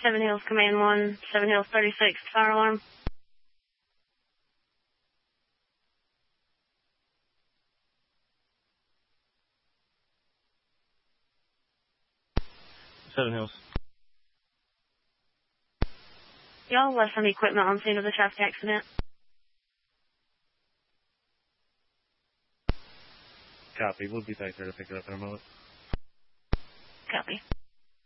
Seven Hills Command 1, 7 Hills 36, fire alarm. Seven Hills. Y'all left some equipment on scene of the traffic accident. Copy. We'll be back there to pick it up in a moment. Copy.